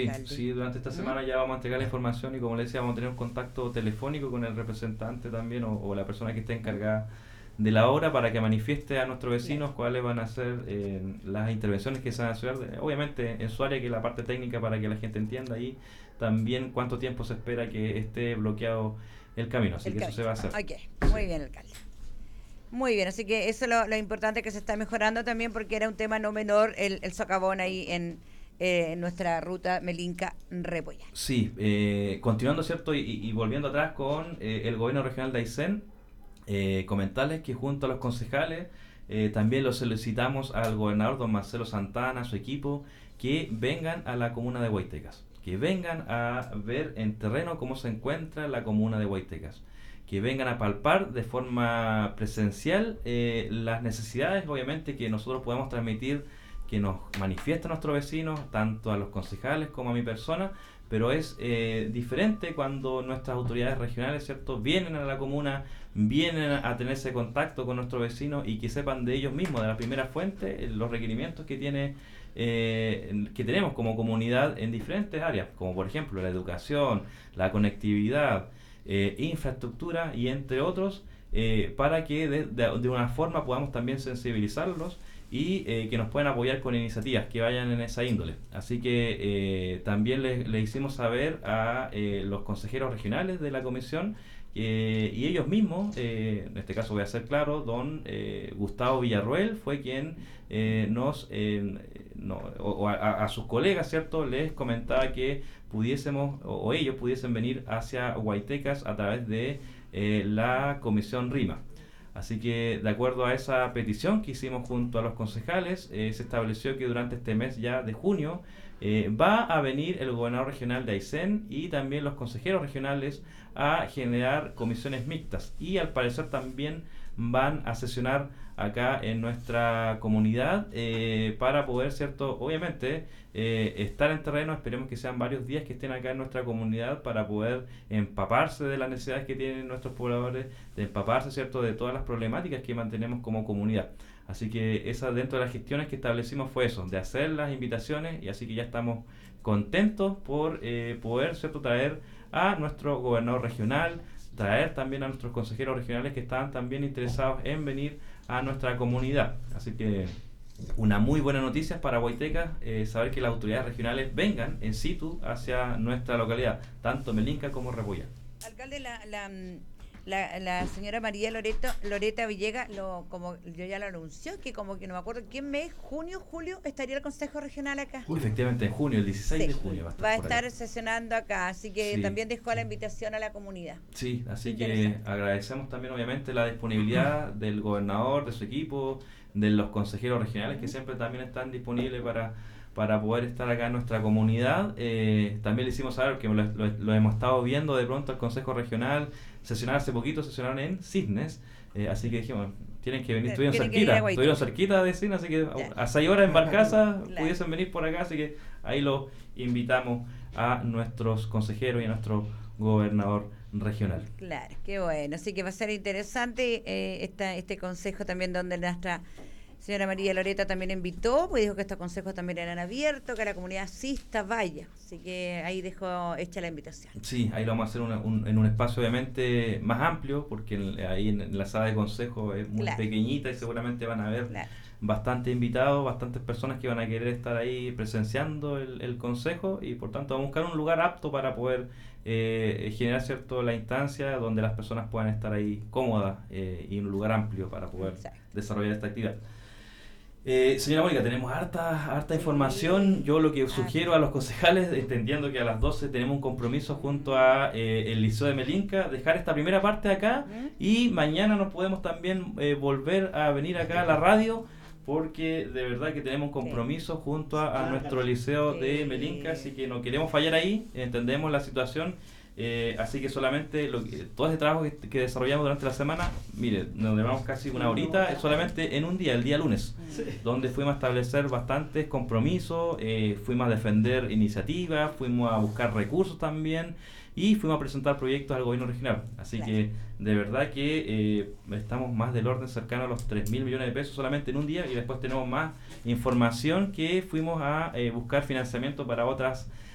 alcalde. Sí, durante esta ¿Mm? semana ya vamos a entregar la información y como le decía, vamos a tener un contacto telefónico con el representante también o la persona que esté ¿Mm? encargada de la obra para que manifieste a nuestros Claro. vecinos cuáles van a ser las intervenciones que se van a hacer, obviamente en su área, que es la parte técnica para que la gente entienda, y también cuánto tiempo se espera que esté bloqueado el camino, así El que eso se camino. va a hacer. Ok, Sí. muy bien, alcalde. Muy bien, así que eso es lo importante, que se está mejorando también, porque era un tema no menor el socavón ahí en nuestra ruta Melinca-Repolla. Sí, continuando, ¿cierto? Y volviendo atrás con el gobierno regional de Aysén, comentarles que junto a los concejales también los solicitamos al gobernador don Marcelo Santana, a su equipo, que vengan a la comuna de Huaytecas, que vengan a ver en terreno cómo se encuentra la comuna de Huaytecas, que vengan a palpar de forma presencial las necesidades, obviamente, que nosotros podemos transmitir, que nos manifiestan nuestros vecinos, tanto a los concejales como a mi persona, pero es diferente cuando nuestras autoridades regionales, ¿cierto?, vienen a la comuna, vienen a tener ese contacto con nuestros vecinos y que sepan de ellos mismos, de la primera fuente, los requerimientos que tenemos como comunidad en diferentes áreas, como por ejemplo la educación, la conectividad, infraestructura y entre otros, para que de una forma podamos también sensibilizarlos y que nos puedan apoyar con iniciativas que vayan en esa índole. Así que también le hicimos saber a los consejeros regionales de la comisión y ellos mismos, en este caso voy a ser claro, don Gustavo Villarroel fue quien nos, no, o a sus colegas, ¿cierto?, les comentaba que pudiésemos, o ellos pudiesen venir hacia Huaytecas a través de la comisión RIMA. Así que, de acuerdo a esa petición que hicimos junto a los concejales, se estableció que durante este mes ya de junio va a venir el gobernador regional de Aysén y también los consejeros regionales a generar comisiones mixtas. Y al parecer también van a sesionar acá en nuestra comunidad para poder, cierto, obviamente, estar en terreno. Esperemos que sean varios días que estén acá en nuestra comunidad para poder empaparse de las necesidades que tienen nuestros pobladores, de empaparse, cierto, de todas las problemáticas que mantenemos como comunidad. Así que esa, dentro de las gestiones que establecimos, fue eso, de hacer las invitaciones, y así que ya estamos contentos por poder, cierto, traer a nuestro gobernador regional, traer también a nuestros consejeros regionales que estaban también interesados en venir a nuestra comunidad. Así que una muy buena noticia para Huaytecas, saber que las autoridades regionales vengan en situ hacia nuestra localidad, tanto Melinca como Repolla. Alcalde, la señora María Loreta Villegas, como yo ya lo anunció, que como que no me acuerdo qué mes, junio, julio, estaría el Consejo Regional acá. Efectivamente, en junio, el 16 Sí, de junio va a estar va a por estar acá. sesionando acá, así que Sí. también dejó la invitación a la comunidad. Sí, así que Interesante. agradecemos también obviamente la disponibilidad del gobernador, de su equipo, de los consejeros regionales que siempre también están disponibles para poder estar acá en nuestra comunidad. También le hicimos saber que lo hemos estado viendo de pronto el Consejo Regional sesionar hace poquito, sesionaron en Cisnes, así que dijimos, tienen que venir, Tienen que ir a estuvieron Guaitecas. cerquita de Cisnes, así que Ya. a 6 horas en barcaza Claro. pudiesen venir por acá, así que ahí los invitamos a nuestros consejeros y a nuestro gobernador regional. Claro, qué bueno. Así que va a ser interesante este consejo también, donde nuestra señora María Loreta también invitó, pues dijo que estos consejos también eran abiertos, que la comunidad asista, vaya. Así que ahí dejó hecha la invitación. Sí, ahí lo vamos a hacer en un espacio obviamente más amplio, porque ahí en la sala de consejo es muy Claro, pequeñita y seguramente van a haber claro. bastantes invitados, bastantes personas que van a querer estar ahí presenciando el consejo, y por tanto vamos a buscar un lugar apto para poder generar, cierto, la instancia donde las personas puedan estar ahí cómodas y un lugar amplio para poder Exacto. desarrollar esta actividad. Señora Mónica, tenemos harta Sí. información. Yo lo que sugiero a los concejales, entendiendo que a las 12 tenemos un compromiso junto a el Liceo de Melinca, dejar esta primera parte acá, ¿Mm? y mañana nos podemos también volver a venir acá a la radio, porque de verdad que tenemos un compromiso junto a nuestro Liceo de Melinca, así que no queremos fallar ahí, entendemos la situación. Así que solamente todo ese trabajo que desarrollamos durante la semana, mire, nos llevamos casi una horita solamente en un día, el día lunes, donde fuimos a establecer bastantes compromisos, fuimos a defender iniciativas, fuimos a buscar recursos también, y fuimos a presentar proyectos al gobierno regional. Así Claro. que de verdad que estamos más del orden cercano a los 3.000 millones de pesos solamente en un día, y después tenemos más información que fuimos a buscar financiamiento para otras